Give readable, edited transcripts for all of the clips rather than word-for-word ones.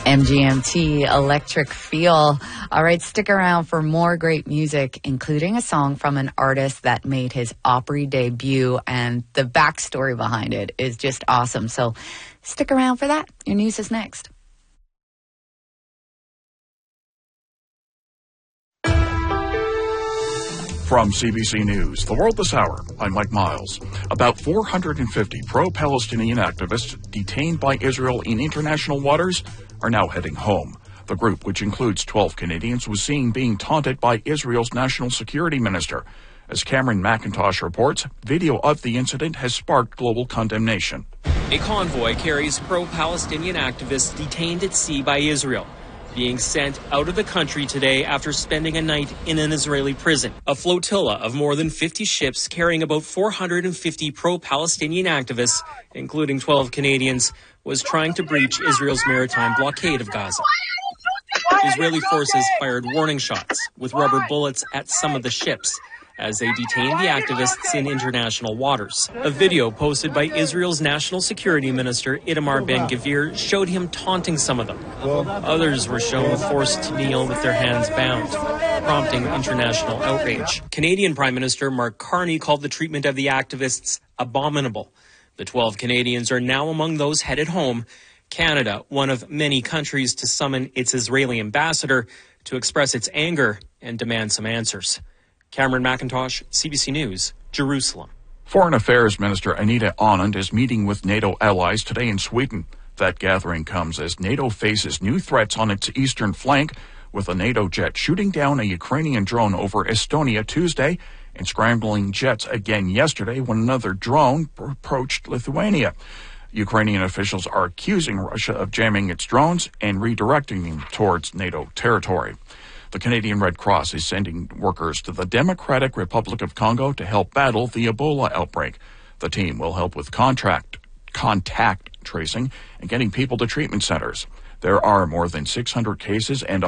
MGMT, Electric Feel. All right, stick around for more great music, including a song from an artist that made his Opry debut, and the backstory behind it is just awesome. So stick around for that. Your news is next. From CBC News, The World This Hour, I'm Mike Miles. About 450 pro-Palestinian activists detained by Israel in international waters are now heading home. The group, which includes 12 Canadians, was seen being taunted by Israel's national security minister. As Cameron McIntosh reports, video of the incident has sparked global condemnation. A convoy carries pro-Palestinian activists detained at sea by Israel, being sent out of the country today after spending a night in an Israeli prison. A flotilla of more than 50 ships carrying about 450 pro-Palestinian activists, including 12 Canadians, was trying to breach Israel's maritime blockade of Gaza. Israeli forces fired warning shots with rubber bullets at some of the ships as they detained the activists in international waters. A video posted by Israel's national security minister, Itamar Ben-Gvir, showed him taunting some of them. Others were shown forced to kneel with their hands bound, prompting international outrage. Canadian Prime Minister Mark Carney called the treatment of the activists abominable. The 12 Canadians are now among those headed home. Canada, one of many countries to summon its Israeli ambassador to express its anger and demand some answers. Cameron McIntosh, CBC News, Jerusalem. Foreign Affairs Minister Anita Anand is meeting with NATO allies today in Sweden. That gathering comes as NATO faces new threats on its eastern flank, with a NATO jet shooting down a Ukrainian drone over Estonia Tuesday and scrambling jets again yesterday when another drone approached Lithuania. Ukrainian officials are accusing Russia of jamming its drones and redirecting them towards NATO territory. The Canadian Red Cross is sending workers to the Democratic Republic of Congo to help battle the Ebola outbreak. The team will help with contact tracing and getting people to treatment centers. There are more than 600 cases and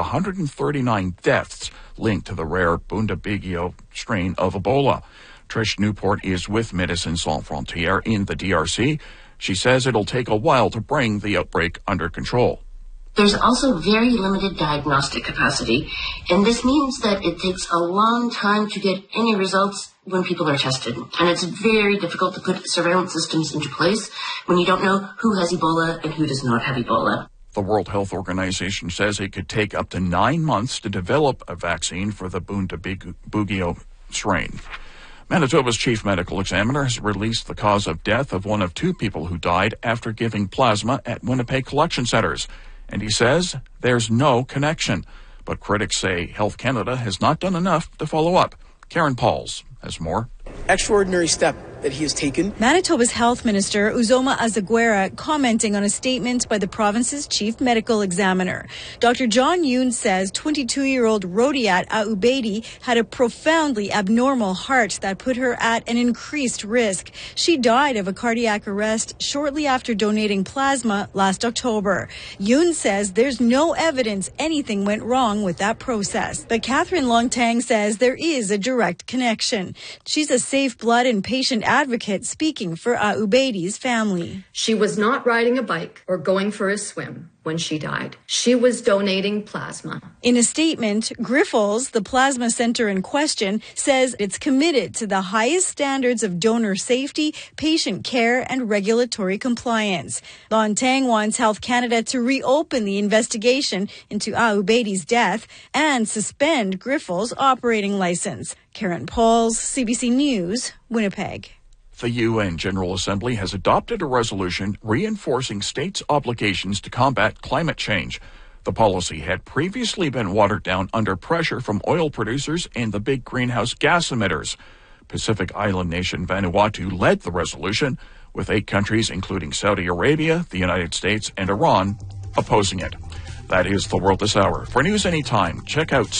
139 deaths linked to the rare Bundibugyo strain of Ebola. Trish Newport is with Médecins Sans Frontières in the DRC. She says it'll take a while to bring the outbreak under control. There's also very limited diagnostic capacity, and this means that it takes a long time to get any results when people are tested. And it's very difficult to put surveillance systems into place when you don't know who has Ebola and who does not have Ebola. The World Health Organization says it could take up to 9 months to develop a vaccine for the Bundibugyo strain. Manitoba's chief medical examiner has released the cause of death of one of 2 people who died after giving plasma at Winnipeg collection centers. And he says there's no connection. But critics say Health Canada has not done enough to follow up. Karen Pauls has more. Extraordinary step that he has taken. Manitoba's Health Minister, Uzoma Azaguera, commenting on a statement by the province's chief medical examiner. Dr. John Yoon says 22-year-old Rodiat Aubeidi had a profoundly abnormal heart that put her at an increased risk. She died of a cardiac arrest shortly after donating plasma last October. Yoon says there's no evidence anything went wrong with that process. But Catherine Longtang says there is a direct connection. She's a safe blood and patient advocate speaking for Aubeidi's family. She was not riding a bike or going for a swim when she died. She was donating plasma. In a statement, Grifols, the plasma center in question, says it's committed to the highest standards of donor safety, patient care, and regulatory compliance. Longtang wants Health Canada to reopen the investigation into Aubeidi's death and suspend Grifols' operating license. Karen Pauls, CBC News, Winnipeg. The UN General Assembly has adopted a resolution reinforcing states' obligations to combat climate change. The policy had previously been watered down under pressure from oil producers and the big greenhouse gas emitters. Pacific island nation Vanuatu led the resolution, with 8 countries, including Saudi Arabia, the United States, and Iran, opposing it. That is The World This Hour. For news anytime, check out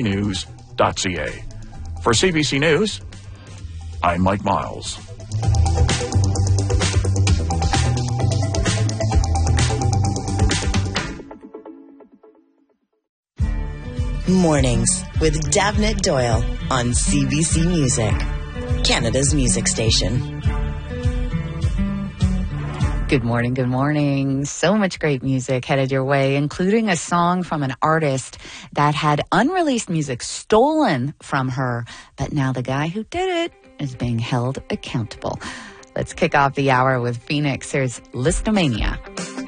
cbcnews.ca. For CBC News, I'm Mike Miles. Mornings with Davnit Doyle on CBC Music, Canada's music station. Good morning, good morning. So much great music headed your way, including a song from an artist that had unreleased music stolen from her, but now the guy who did it is being held accountable. Let's kick off the hour with Phoenix. Here's Listomania.